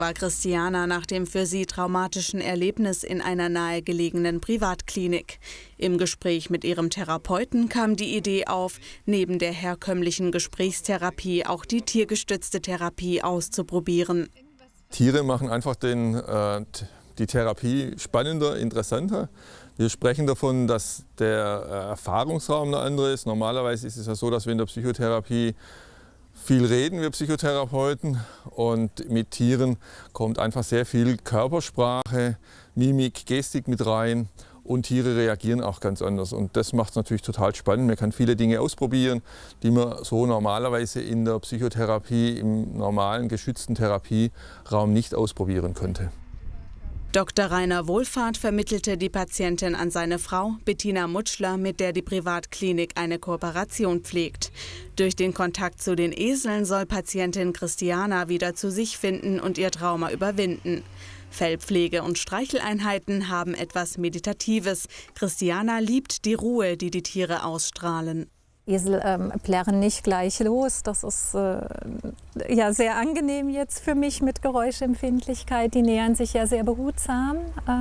War Christiana nach dem für sie traumatischen Erlebnis in einer nahegelegenen Privatklinik. Im Gespräch mit ihrem Therapeuten kam die Idee auf, neben der herkömmlichen Gesprächstherapie auch die tiergestützte Therapie auszuprobieren. Tiere machen einfach die Therapie spannender, interessanter. Wir sprechen davon, dass der Erfahrungsraum eine andere ist. Normalerweise ist es ja so, dass wir in der Psychotherapie viel reden, wir Psychotherapeuten, und mit Tieren kommt einfach sehr viel Körpersprache, Mimik, Gestik mit rein, und Tiere reagieren auch ganz anders. Und das macht es natürlich total spannend. Man kann viele Dinge ausprobieren, die man so normalerweise in der Psychotherapie, im normalen geschützten Therapieraum nicht ausprobieren könnte. Dr. Rainer Wohlfahrt vermittelte die Patientin an seine Frau Bettina Mutschler, mit der die Privatklinik eine Kooperation pflegt. Durch den Kontakt zu den Eseln soll Patientin Christiana wieder zu sich finden und ihr Trauma überwinden. Fellpflege und Streicheleinheiten haben etwas Meditatives. Christiana liebt die Ruhe, die die Tiere ausstrahlen. Esel plärren nicht gleich los. Das ist ja sehr angenehm jetzt für mich mit Geräuschempfindlichkeit. Die nähern sich ja sehr behutsam.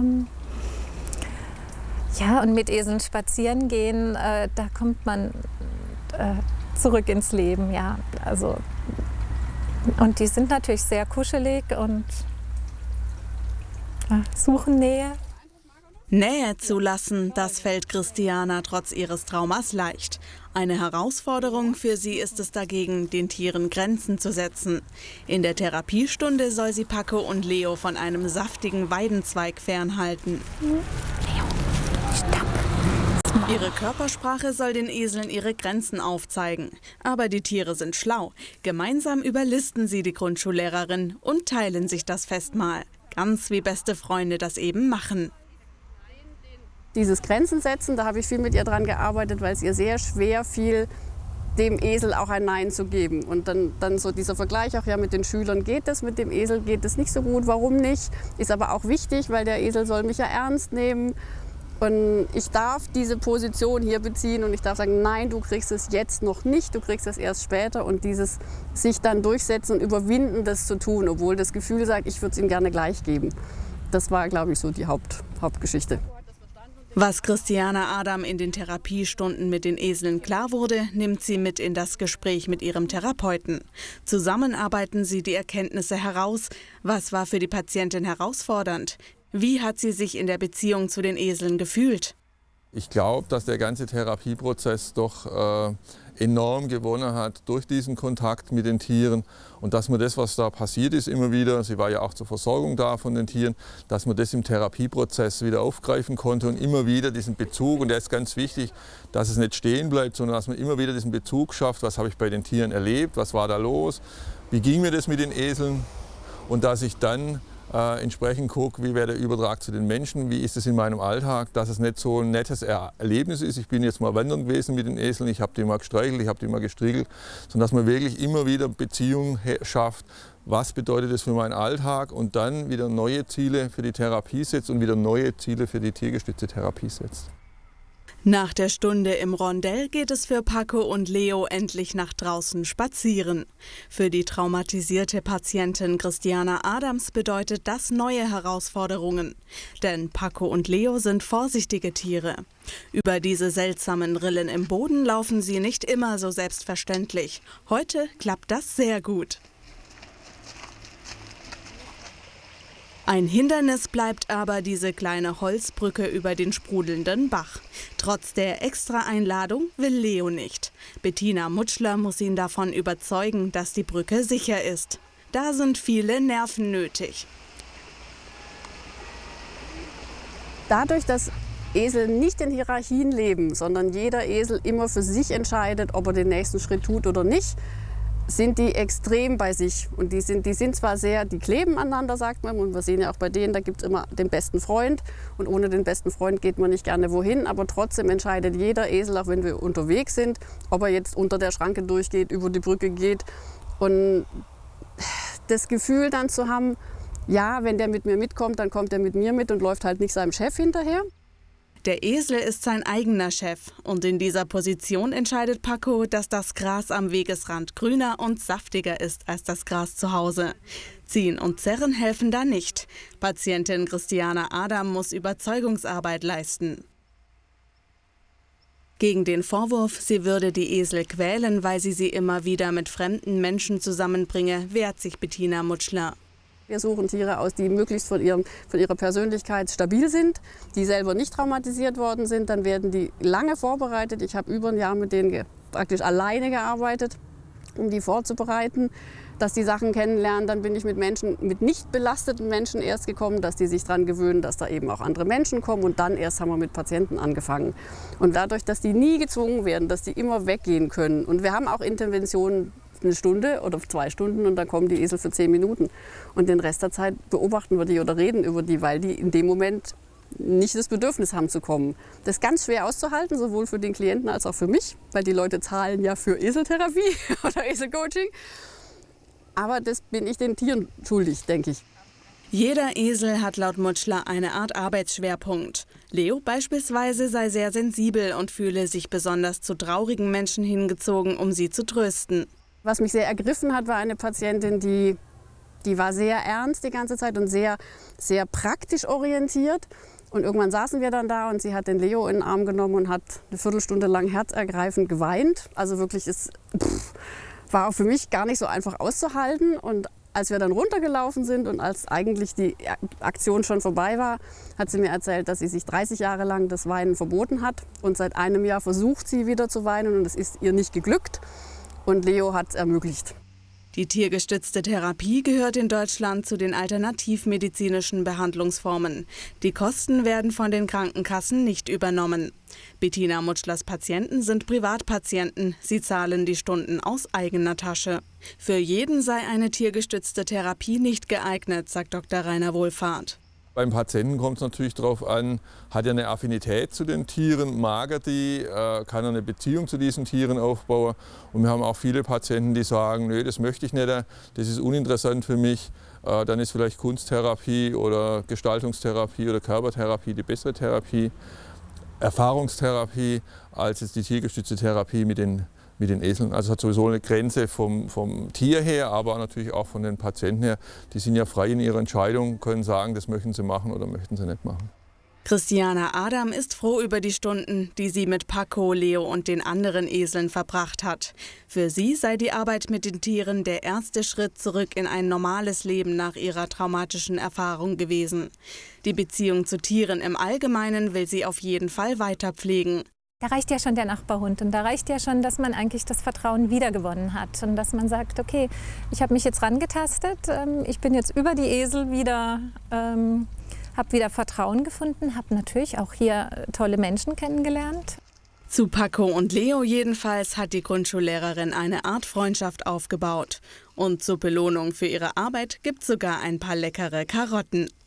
Ja, und mit Eseln spazieren gehen, da kommt man zurück ins Leben. Ja, also, und die sind natürlich sehr kuschelig und suchen Nähe. Nähe zulassen, das fällt Christiana trotz ihres Traumas leicht. Eine Herausforderung für sie ist es dagegen, den Tieren Grenzen zu setzen. In der Therapiestunde soll sie Paco und Leo von einem saftigen Weidenzweig fernhalten. Leo, stopp. Ihre Körpersprache soll den Eseln ihre Grenzen aufzeigen. Aber die Tiere sind schlau. Gemeinsam überlisten sie die Grundschullehrerin und teilen sich das Festmahl. Ganz wie beste Freunde das eben machen. Dieses Grenzen setzen, da habe ich viel mit ihr dran gearbeitet, weil es ihr sehr schwer fiel, dem Esel auch ein Nein zu geben. Und dann so dieser Vergleich auch, ja, mit den Schülern geht es, mit dem Esel geht es nicht so gut, warum nicht? Ist aber auch wichtig, weil der Esel soll mich ja ernst nehmen. Und ich darf diese Position hier beziehen und ich darf sagen, nein, du kriegst es jetzt noch nicht, du kriegst es erst später. Und dieses sich dann durchsetzen und überwinden, das zu tun, obwohl das Gefühl sagt, ich würde es ihm gerne gleich geben. Das war, glaube ich, so die Hauptgeschichte. Was Christiana Adam in den Therapiestunden mit den Eseln klar wurde, nimmt sie mit in das Gespräch mit ihrem Therapeuten. Zusammen arbeiten sie die Erkenntnisse heraus. Was war für die Patientin herausfordernd? Wie hat sie sich in der Beziehung zu den Eseln gefühlt? Ich glaube, dass der ganze Therapieprozess doch enorm gewonnen hat durch diesen Kontakt mit den Tieren und dass man das, was da passiert ist immer wieder, sie war ja auch zur Versorgung da von den Tieren, dass man das im Therapieprozess wieder aufgreifen konnte und immer wieder diesen Bezug, und der ist ganz wichtig, dass es nicht stehen bleibt, sondern dass man immer wieder diesen Bezug schafft, was habe ich bei den Tieren erlebt, was war da los, wie ging mir das mit den Eseln, und dass ich dann entsprechend gucke, wie wäre der Übertrag zu den Menschen, wie ist es in meinem Alltag, dass es nicht so ein nettes Erlebnis ist. Ich bin jetzt mal wandern gewesen mit den Eseln, ich habe die mal gestreichelt, ich habe die mal gestriegelt, sondern dass man wirklich immer wieder Beziehungen schafft. Was bedeutet das für meinen Alltag, und dann wieder neue Ziele für die Therapie setzt und wieder neue Ziele für die tiergestützte Therapie setzt. Nach der Stunde im Rondell geht es für Paco und Leo endlich nach draußen spazieren. Für die traumatisierte Patientin Christiana Adams bedeutet das neue Herausforderungen. Denn Paco und Leo sind vorsichtige Tiere. Über diese seltsamen Rillen im Boden laufen sie nicht immer so selbstverständlich. Heute klappt das sehr gut. Ein Hindernis bleibt aber diese kleine Holzbrücke über den sprudelnden Bach. Trotz der Extra-Einladung will Leo nicht. Bettina Mutschler muss ihn davon überzeugen, dass die Brücke sicher ist. Da sind viele Nerven nötig. Dadurch, dass Esel nicht in Hierarchien leben, sondern jeder Esel immer für sich entscheidet, ob er den nächsten Schritt tut oder nicht, sind die extrem bei sich. Und die sind zwar sehr, die kleben aneinander, sagt man, und wir sehen ja auch bei denen, da gibt es immer den besten Freund. Und ohne den besten Freund geht man nicht gerne wohin, aber trotzdem entscheidet jeder Esel, auch wenn wir unterwegs sind, ob er jetzt unter der Schranke durchgeht, über die Brücke geht. Und das Gefühl dann zu haben, ja, wenn der mit mir mitkommt, dann kommt er mit mir mit und läuft halt nicht seinem Chef hinterher. Der Esel ist sein eigener Chef und in dieser Position entscheidet Paco, dass das Gras am Wegesrand grüner und saftiger ist als das Gras zu Hause. Ziehen und Zerren helfen da nicht. Patientin Christiana Adam muss Überzeugungsarbeit leisten. Gegen den Vorwurf, sie würde die Esel quälen, weil sie immer wieder mit fremden Menschen zusammenbringe, wehrt sich Bettina Mutschler. Wir suchen Tiere aus, die möglichst von ihrer Persönlichkeit stabil sind, die selber nicht traumatisiert worden sind. Dann werden die lange vorbereitet. Ich habe über ein Jahr mit denen praktisch alleine gearbeitet, um die vorzubereiten, dass die Sachen kennenlernen. Dann bin ich mit nicht belasteten Menschen erst gekommen, dass die sich daran gewöhnen, dass da eben auch andere Menschen kommen. Und dann erst haben wir mit Patienten angefangen. Und dadurch, dass die nie gezwungen werden, dass die immer weggehen können. Und wir haben auch Interventionen, 1 Stunde oder 2 Stunden, und dann kommen die Esel für 10 Minuten. Und den Rest der Zeit beobachten wir die oder reden über die, weil die in dem Moment nicht das Bedürfnis haben zu kommen. Das ist ganz schwer auszuhalten, sowohl für den Klienten als auch für mich, weil die Leute zahlen ja für Eseltherapie oder Eselcoaching. Aber das bin ich den Tieren schuldig, denke ich. Jeder Esel hat laut Mutschler eine Art Arbeitsschwerpunkt. Leo beispielsweise sei sehr sensibel und fühle sich besonders zu traurigen Menschen hingezogen, um sie zu trösten. Was mich sehr ergriffen hat, war eine Patientin, die war sehr ernst die ganze Zeit und sehr, sehr praktisch orientiert. Und irgendwann saßen wir dann da und sie hat den Leo in den Arm genommen und hat eine Viertelstunde lang herzergreifend geweint. Also wirklich, war auch für mich gar nicht so einfach auszuhalten. Und als wir dann runtergelaufen sind und als eigentlich die Aktion schon vorbei war, hat sie mir erzählt, dass sie sich 30 Jahre lang das Weinen verboten hat. Und seit einem Jahr versucht sie wieder zu weinen und es ist ihr nicht geglückt. Und Leo hat es ermöglicht. Die tiergestützte Therapie gehört in Deutschland zu den alternativmedizinischen Behandlungsformen. Die Kosten werden von den Krankenkassen nicht übernommen. Bettina Mutschlers Patienten sind Privatpatienten. Sie zahlen die Stunden aus eigener Tasche. Für jeden sei eine tiergestützte Therapie nicht geeignet, sagt Dr. Rainer Wohlfahrt. Beim Patienten kommt es natürlich darauf an, hat er eine Affinität zu den Tieren, mag er die, kann er eine Beziehung zu diesen Tieren aufbauen. Und wir haben auch viele Patienten, die sagen, nö, das möchte ich nicht, das ist uninteressant für mich. Dann ist vielleicht Kunsttherapie oder Gestaltungstherapie oder Körpertherapie die bessere Therapie, Erfahrungstherapie, als jetzt die tiergestützte Therapie mit den Eseln. Also es hat sowieso eine Grenze vom Tier her, aber natürlich auch von den Patienten her. Die sind ja frei in ihrer Entscheidung, können sagen, das möchten sie machen oder möchten sie nicht machen. Christiana Adam ist froh über die Stunden, die sie mit Paco, Leo und den anderen Eseln verbracht hat. Für sie sei die Arbeit mit den Tieren der erste Schritt zurück in ein normales Leben nach ihrer traumatischen Erfahrung gewesen. Die Beziehung zu Tieren im Allgemeinen will sie auf jeden Fall weiter pflegen. Da reicht ja schon der Nachbarhund und da reicht ja schon, dass man eigentlich das Vertrauen wiedergewonnen hat und dass man sagt, okay, ich habe mich jetzt rangetastet, ich bin jetzt über die Esel wieder, habe wieder Vertrauen gefunden, habe natürlich auch hier tolle Menschen kennengelernt. Zu Paco und Leo jedenfalls hat die Grundschullehrerin eine Art Freundschaft aufgebaut. Und zur Belohnung für ihre Arbeit gibt es sogar ein paar leckere Karotten.